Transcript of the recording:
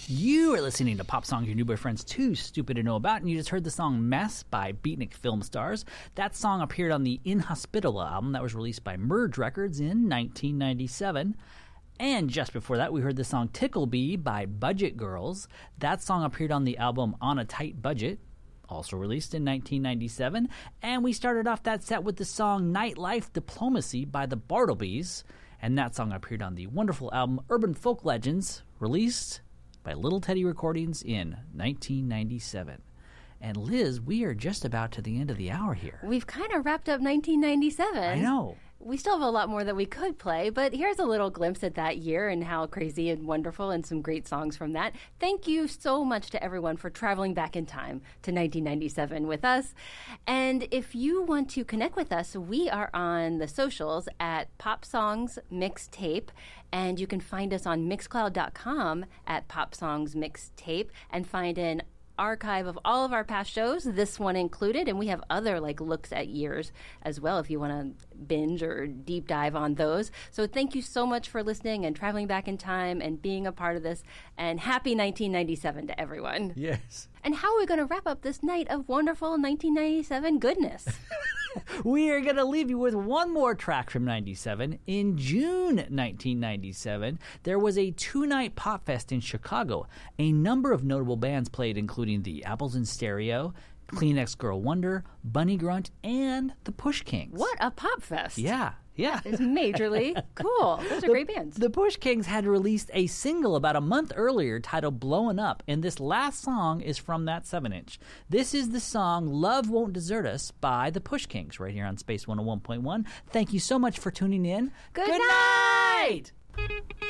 You are listening to Pop Songs Your New Boyfriend's Too Stupid to Know About, and you just heard the song Mess by Beatnik Film Stars. That song appeared on the Inhospitable album that was released by Merge Records in 1997. And just before that, we heard the song Ticklebee by Budget Girls. That song appeared on the album On a Tight Budget, also released in 1997. And we started off that set with the song Nightlife Diplomacy by the Bartleby's. And that song appeared on the wonderful album Urban Folk Legends, released by Little Teddy Recordings in 1997. And Liz, we are just about to the end of the hour here. We've kind of wrapped up 1997. I know. We still have a lot more that we could play, but here's a little glimpse at that year and how crazy and wonderful and some great songs from that. Thank you so much to everyone for traveling back in time to 1997 with us. And if you want to connect with us, we are on the socials at Pop Songs Mixtape, and you can find us on Mixcloud.com at Pop Songs Mixtape and find an archive of all of our past shows, this one included, and we have other looks at years as well if you want to binge or deep dive on those. So thank you so much for listening and traveling back in time and being a part of this, and happy 1997 to everyone. Yes. And how are we going to wrap up this night of wonderful 1997 goodness? We are going to leave you with one more track from 97. In June 1997, there was a two-night pop fest in Chicago. A number of notable bands played, including the Apples in Stereo, Kleenex Girl Wonder, Bunny Grunt, and the Push Kings. What a pop fest. Yeah. It's majorly cool. Those are great bands. The Push Kings had released a single about a month earlier titled Blowin' Up, and this last song is from that 7-inch. This is the song Love Won't Desert Us by the Push Kings right here on Space 101.1. Thank you so much for tuning in. Good night!